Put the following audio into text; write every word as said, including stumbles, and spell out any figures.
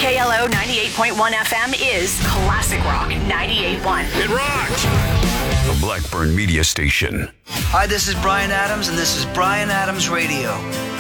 K L O ninety-eight point one F M is Classic Rock ninety-eight point one. It rocks! The Blackburn Media Station. Hi, this is Bryan Adams, and this is Bryan Adams Radio.